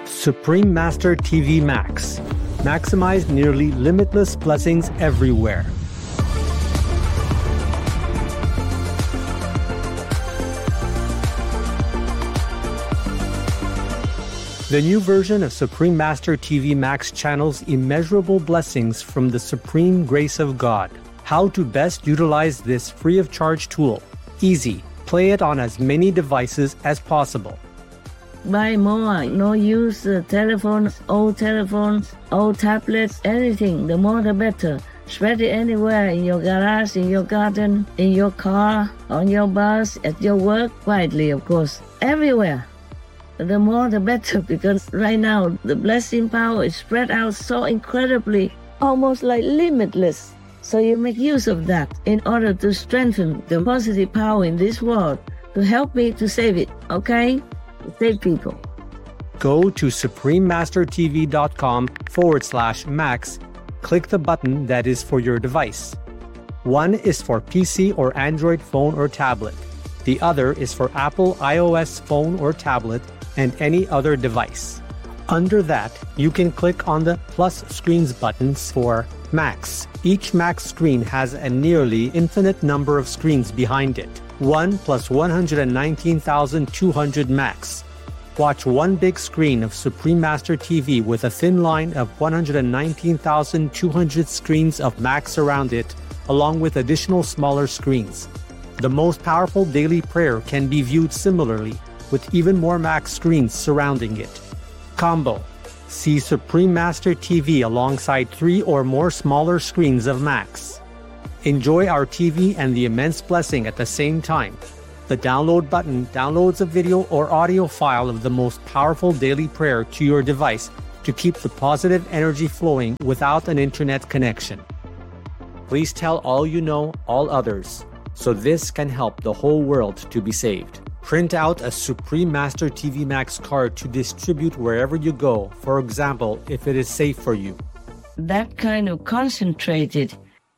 Supreme Master TV Max. Maximize nearly limitless blessings everywhere. The new version of Supreme Master TV Max channels immeasurable blessings from the supreme grace of God. How to best utilize this free of charge tool. Easy. Play it on as many devices as possible. Buy more. No use telephones, old tablets, anything. The more the better. Spread it anywhere, in your garage, in your garden, in your car, on your bus, at your work, quietly, of course. Everywhere. The more the better, because right now the blessing power is spread out so incredibly, almost like limitless. So you make use of that in order to strengthen the positive power in this world, to help me to save it, okay? To save people. Go to suprememastertv.com/max. Click the button that is for your device. One is for PC or Android phone or tablet. The other is for Apple iOS phone or tablet and any other device. Under that, you can click on the plus screens buttons for Max. Each Max screen has a nearly infinite number of screens behind it. 1 plus 119,200 Max. Watch one big screen of Supreme Master TV with a thin line of 119,200 screens of Max around it, along with additional smaller screens. The most powerful daily prayer can be viewed similarly, with even more Max screens surrounding it. Combo. See Supreme Master TV alongside 3 or more smaller screens of Max. Enjoy our TV and the immense blessing at the same time. The download button downloads a video or audio file of the most powerful daily prayer to your device to keep the positive energy flowing without an internet connection. Please tell all you know, all others, so this can help the whole world to be saved. Print out a Supreme Master TV Max card to distribute wherever you go, for example, if it is safe for you. That kind of concentrated,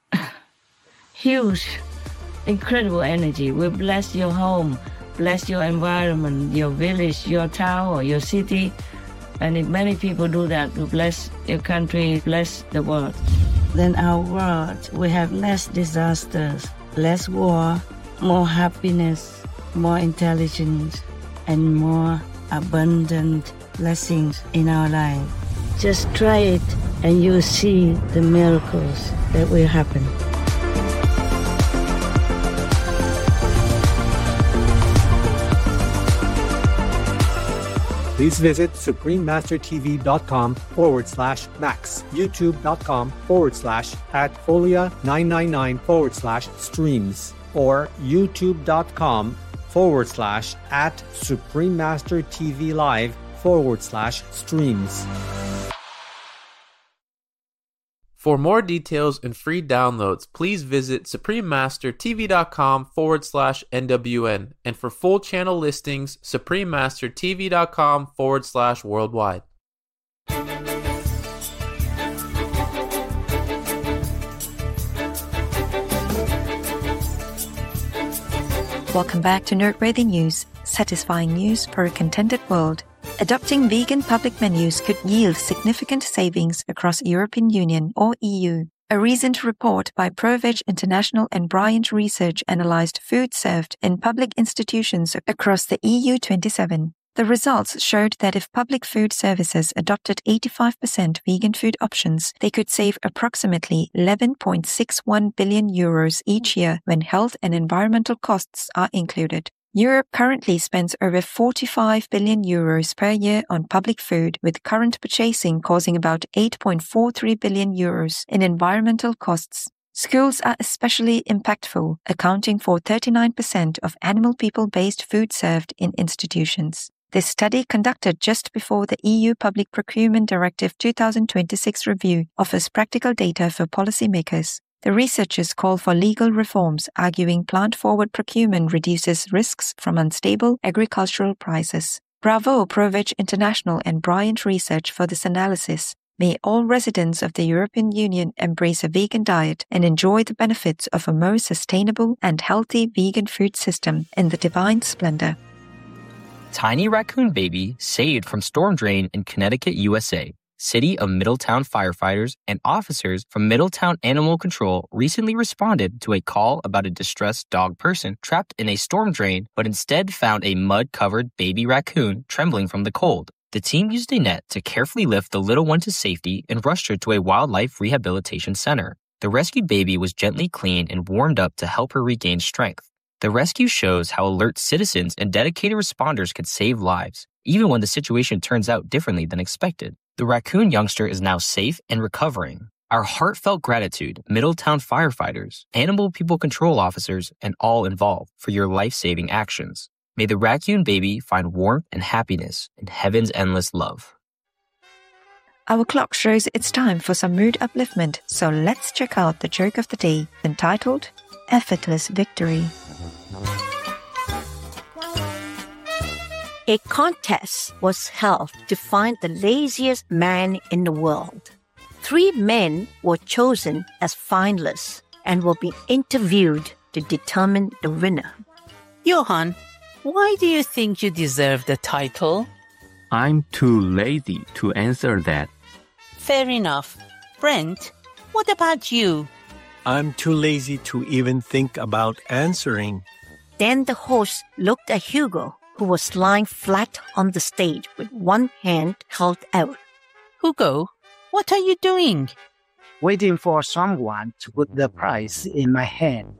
huge, incredible energy will bless your home, bless your environment, your village, your town, or your city. And if many people do that, to bless your country, bless the world. Then our world will have less disasters, less war, more happiness, more intelligence, and more abundant blessings in our life. Just try it and you'll see the miracles that will happen. Please visit suprememastertv.com/max, youtube.com/@folia999/streams, or youtube.com/SupremeMasterTVLive/streams. For more details and free downloads, please visit suprememastertv.com/NWN, and for full channel listings, suprememastertv.com/worldwide. Welcome back to Noteworthy News, satisfying news for a contented world. Adopting vegan public menus could yield significant savings across European Union or EU. A recent report by ProVeg International and Bryant Research analyzed food served in public institutions across the EU 27. The results showed that if public food services adopted 85% vegan food options, they could save approximately 11.61 billion euros each year when health and environmental costs are included. Europe currently spends over 45 billion euros per year on public food, with current purchasing causing about 8.43 billion euros in environmental costs. Schools are especially impactful, accounting for 39% of animal people-based food served in institutions. This study, conducted just before the EU Public Procurement Directive 2026 review, offers practical data for policymakers. The researchers call for legal reforms, arguing plant-forward procurement reduces risks from unstable agricultural prices. Bravo, ProVeg International and Bryant Research for this analysis. May all residents of the European Union embrace a vegan diet and enjoy the benefits of a more sustainable and healthy vegan food system in the divine splendor. Tiny raccoon baby saved from storm drain in Connecticut, USA. City of Middletown firefighters and officers from Middletown Animal Control recently responded to a call about a distressed dog person trapped in a storm drain, but instead found a mud-covered baby raccoon trembling from the cold. The team used a net to carefully lift the little one to safety and rushed her to a wildlife rehabilitation center. The rescued baby was gently cleaned and warmed up to help her regain strength. The rescue shows how alert citizens and dedicated responders can save lives, even when the situation turns out differently than expected. The raccoon youngster is now safe and recovering. Our heartfelt gratitude, Middletown firefighters, animal people control officers, and all involved for your life-saving actions. May the raccoon baby find warmth and happiness in heaven's endless love. Our clock shows it's time for some mood upliftment, so let's check out the joke of the day, entitled Effortless Victory. A contest was held to find the laziest man in the world. 3 men were chosen as finalists and will be interviewed to determine the winner. Johan, why do you think you deserve the title? I'm too lazy to answer that. Fair enough. Brent, what about you? I'm too lazy to even think about answering. Then the host looked at Hugo, who was lying flat on the stage with one hand held out. Hugo, what are you doing? Waiting for someone to put the prize in my hand.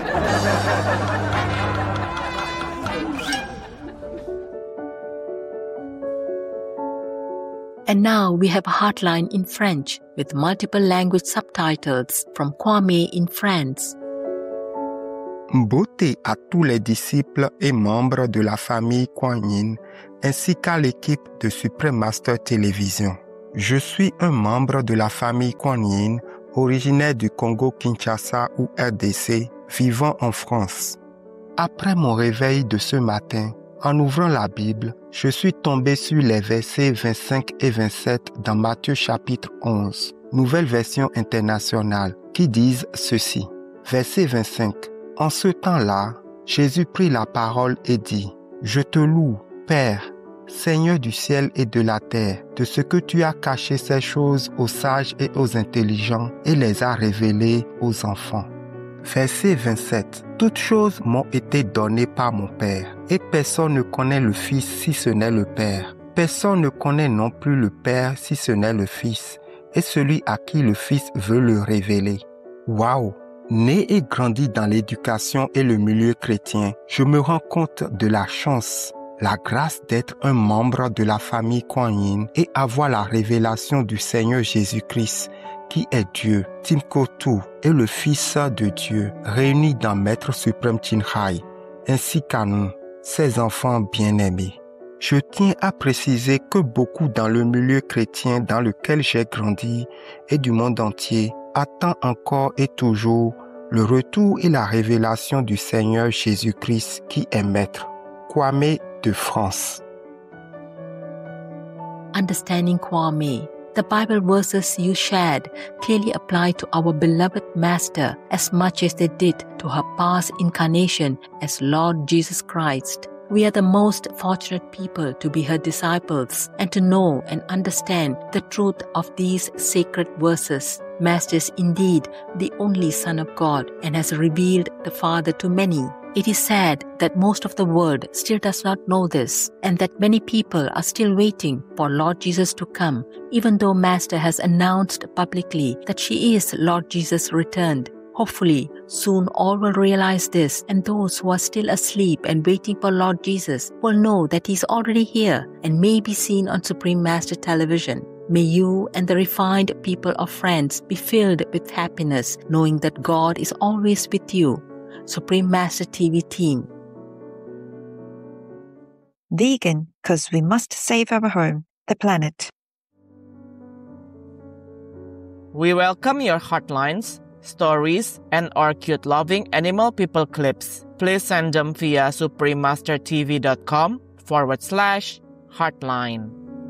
And now we have a hotline in French with multiple language subtitles from Kwame in France. Beauté à tous les disciples et membres de la famille Kuan Yin, ainsi qu'à l'équipe de Supreme Master Télévision. Je suis un membre de la famille Kuan Yin, originaire du Congo-Kinshasa ou RDC, vivant en France. Après mon réveil de ce matin, en ouvrant la Bible, je suis tombé sur les versets 25 et 27 dans Matthieu chapitre 11, nouvelle version internationale, qui disent ceci. Verset 25. En ce temps-là, Jésus prit la parole et dit, « Je te loue, Père, Seigneur du ciel et de la terre, de ce que tu as caché ces choses aux sages et aux intelligents et les as révélées aux enfants. » Verset 27. « Toutes choses m'ont été données par mon Père, et personne ne connaît le Fils si ce n'est le Père. Personne ne connaît non plus le Père si ce n'est le Fils, et celui à qui le Fils veut le révéler. » Waouh! Né et grandi dans l'éducation et le milieu chrétien, je me rends compte de la chance, la grâce d'être un membre de la famille Kuan Yin et avoir la révélation du Seigneur Jésus-Christ, qui est Dieu, Timkotu, et le Fils de Dieu, réunis dans Maître Suprême Chinhai, ainsi qu'à nous, ses enfants bien-aimés. Je tiens à préciser que beaucoup dans le milieu chrétien dans lequel j'ai grandi et du monde entier attend encore et toujours le retour et la révélation du Seigneur Jésus-Christ qui est Maître. Kwame de France. Understanding Kwame, the Bible verses you shared clearly apply to our beloved Master as much as they did to her past incarnation as Lord Jesus Christ. We are the most fortunate people to be her disciples and to know and understand the truth of these sacred verses. Master is indeed the only Son of God and has revealed the Father to many. It is sad that most of the world still does not know this and that many people are still waiting for Lord Jesus to come, even though Master has announced publicly that she is Lord Jesus returned. Hopefully, soon all will realize this, and those who are still asleep and waiting for Lord Jesus will know that He's already here and may be seen on Supreme Master Television. May you and the refined people of France be filled with happiness, knowing that God is always with you. Supreme Master TV team. Vegan, 'cause we must save our home, the planet. We welcome your hotlines, stories, and/or cute loving animal people clips. Please send them via suprememastertv.com/hotline.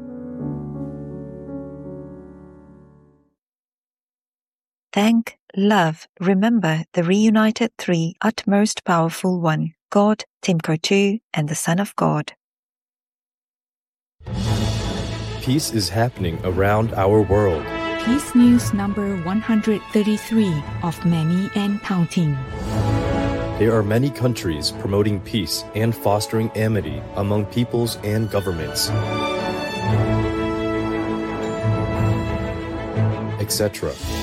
Thank, love, remember the reunited three utmost powerful one, God, Timkotu, and the Son of God. Peace is happening around our world. Peace News number 133 of many and counting. There are many countries promoting peace and fostering amity among peoples and governments, etc.